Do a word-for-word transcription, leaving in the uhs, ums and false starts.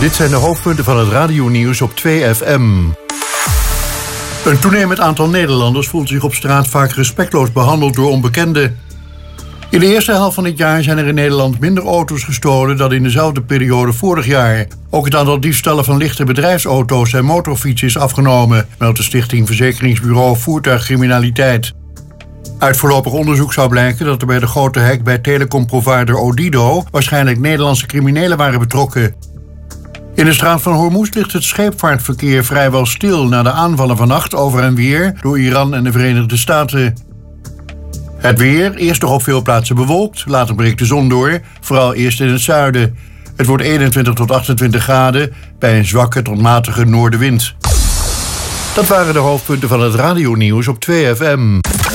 Dit zijn de hoofdpunten van het radionieuws op twee F M. Een toenemend aantal Nederlanders voelt zich op straat vaak respectloos behandeld door onbekenden. In de eerste helft van dit jaar zijn er in Nederland minder auto's gestolen dan in dezelfde periode vorig jaar. Ook het aantal diefstallen van lichte bedrijfsauto's en motorfietsen is afgenomen, meldt de Stichting Verzekeringsbureau Voertuigcriminaliteit. Uit voorlopig onderzoek zou blijken dat er bij de grote hack bij telecomprovider Odido waarschijnlijk Nederlandse criminelen waren betrokken. In de straat van Hormuz ligt het scheepvaartverkeer vrijwel stil na de aanvallen vannacht over en weer door Iran en de Verenigde Staten. Het weer, eerst nog op veel plaatsen bewolkt, later breekt de zon door, vooral eerst in het zuiden. Het wordt eenentwintig tot achtentwintig graden bij een zwakke tot matige noordenwind. Dat waren de hoofdpunten van het radionieuws op twee F M.